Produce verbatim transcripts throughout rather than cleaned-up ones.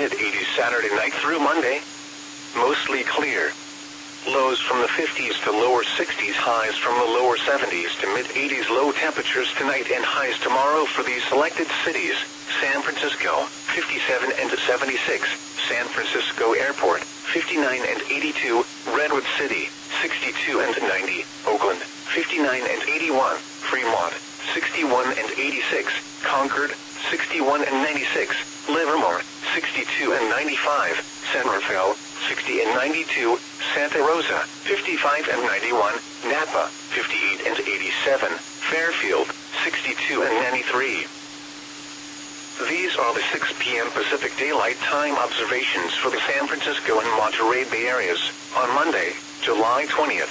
mid eighties Saturday night through Monday. Mostly clear. Lows from the fifties to lower sixties, highs from the lower seventies to mid eighties. Low temperatures tonight and highs tomorrow for these selected cities: San Francisco, fifty-seven and seventy-six, San Francisco Airport, fifty-nine and eighty-two, Redwood City, sixty-two and ninety, Oakland, fifty-nine and eighty-one, Fremont, sixty-one and eighty-six, Concord, sixty-one and ninety-six, Livermore, sixty-two and ninety-five, San Rafael, sixty and ninety-two, Santa Rosa, fifty-five and ninety-one, Napa, fifty-eight and eighty-seven, Fairfield, sixty-two and ninety-three. These are the six p m Pacific Daylight Time observations for the San Francisco and Monterey Bay areas on Monday, July twentieth.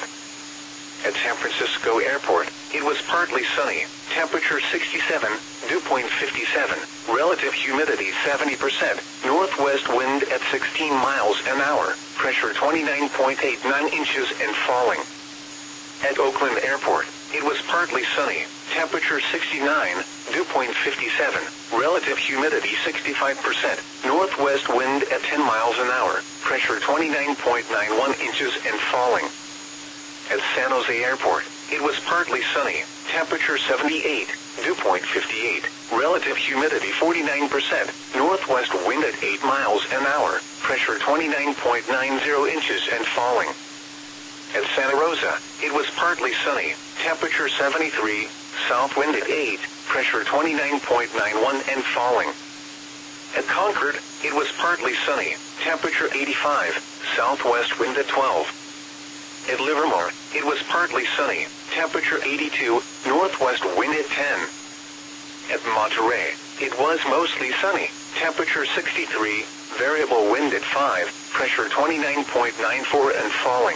At San Francisco Airport, it was partly sunny, temperature sixty-seven, dew point fifty-seven, relative humidity seventy percent, northwest wind at sixteen miles an hour, pressure twenty-nine point eight nine inches and falling. At Oakland Airport, it was partly sunny, temperature sixty-nine, dew point fifty-seven, relative humidity sixty-five percent, northwest wind at ten miles an hour, pressure twenty-nine point nine one inches and falling. At San Jose Airport, it was partly sunny, temperature seventy-eight, dew point fifty-eight, relative humidity forty-nine percent, northwest wind at eight miles an hour, pressure twenty-nine point nine zero inches and falling. At Santa Rosa, it was partly sunny, temperature seventy-three, south wind at eight, pressure twenty-nine point nine one and falling. At Concord, it was partly sunny, temperature eighty-five, southwest wind at twelve. At Livermore, it was partly sunny, temperature eighty-two, northwest wind at ten. At Monterey, it was mostly sunny, temperature sixty-three, variable wind at five, pressure twenty-nine point nine four and falling.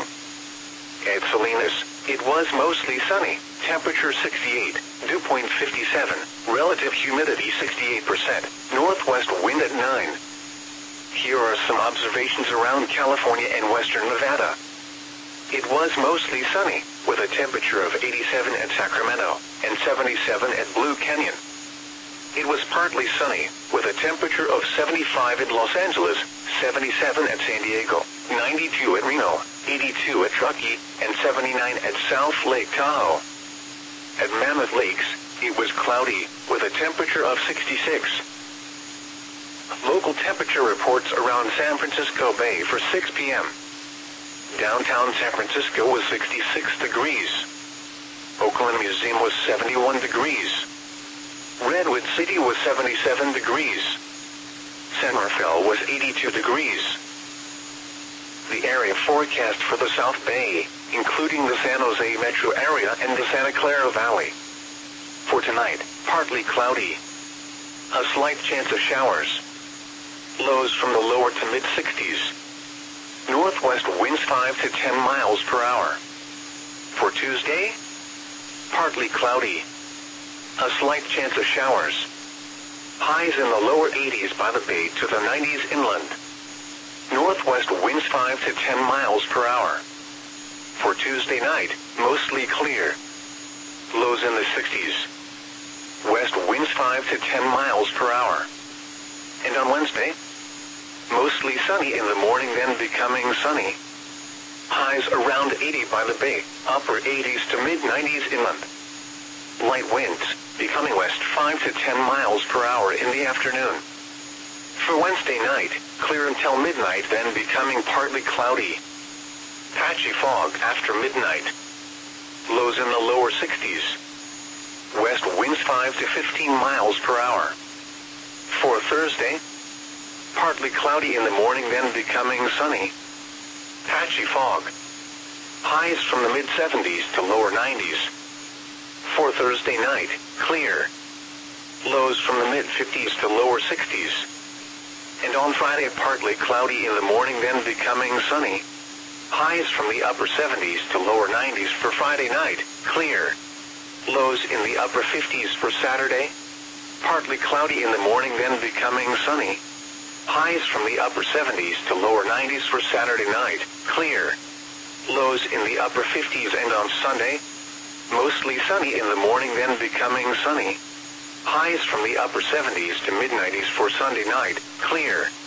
At Salinas, it was mostly sunny, temperature sixty-eight, dew point fifty-seven, relative humidity sixty-eight percent, northwest wind at nine. Here are some observations around California and western Nevada. It was mostly sunny, with a temperature of eighty-seven at Sacramento and seventy-seven at Blue Canyon. It was partly sunny, with a temperature of seventy-five at Los Angeles, seventy-seven at San Diego, ninety-two at Reno, eighty-two at Truckee, and seventy-nine at South Lake Tahoe. At Mammoth Lakes, it was cloudy, with a temperature of sixty-six. Local temperature reports around San Francisco Bay for six p m Downtown San Francisco was sixty-six degrees. Oakland Museum was seventy-one degrees. Redwood City was seventy-seven degrees. San Rafael was eighty-two degrees. The area forecast for the South Bay, including the San Jose metro area and the Santa Clara Valley. For tonight, partly cloudy. A slight chance of showers. Lows from the lower to mid-sixties. Northwest winds five to ten miles per hour. For Tuesday, partly cloudy. A slight chance of showers. Highs in the lower eighties by the bay to the nineties inland. Northwest winds five to ten miles per hour. For Tuesday night, mostly clear. Lows in the sixties. West winds five to ten miles per hour. And on Wednesday, mostly sunny in the morning, then becoming sunny. Highs around eighty by the bay, upper eighties to mid-nineties inland. Light winds, becoming west five to ten miles per hour in the afternoon. For Wednesday night, clear until midnight, then becoming partly cloudy. Patchy fog after midnight. Lows in the lower sixties. West winds five to fifteen miles per hour. For Thursday, partly cloudy in the morning, then becoming sunny. Patchy fog. Highs from the mid-seventies to lower nineties. For Thursday night, clear. Lows from the mid-fifties to lower sixties. And on Friday, partly cloudy in the morning, then becoming sunny. Highs from the upper seventies to lower nineties for Friday night, clear. Lows in the upper fifties for Saturday. Partly cloudy in the morning, then becoming sunny. Highs from the upper seventies to lower nineties for Saturday night, clear. Lows in the upper fifties and on Sunday, mostly sunny in the morning, then becoming sunny. Highs from the upper seventies to mid-nineties for Sunday night, clear.